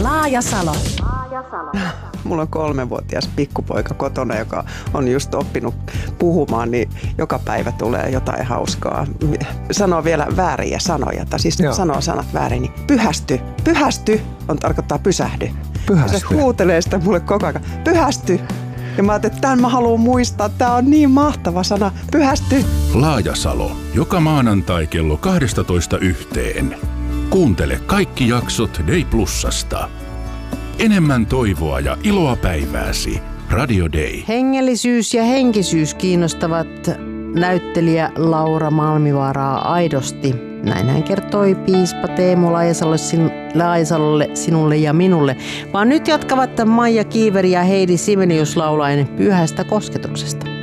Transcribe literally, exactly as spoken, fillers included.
Laajasalo. Mulla on kolmevuotias pikkupoika kotona, joka on just oppinut puhumaan, niin joka päivä tulee jotain hauskaa. Sanoo vielä vääriä sanoja, tai siis Joo. sanoo sanat väärin, niin pyhästy. Pyhästy on tarkoittaa pysähdy. Pyhästy. Ja se huutelee sitä mulle koko ajan. Pyhästy. Ja mä ajattelin, että tämän mä haluan muistaa. Tää on niin mahtava sana. Pyhästy. Laajasalo. Joka maanantai kello kaksitoista yhteen. Kuuntele kaikki jaksot Day Plusasta. Enemmän toivoa ja iloa päivääsi. Radio Day. Hengellisyys ja henkisyys kiinnostavat näyttelijä Laura Malmivaaraa aidosti. Näin hän kertoi piispa Teemu Laajasalolle, sin, Laajasalolle, sinulle ja minulle. Vaan nyt jatkavat Maija Kiiveri ja Heidi Sivenius laulaen Pyhästä kosketuksesta.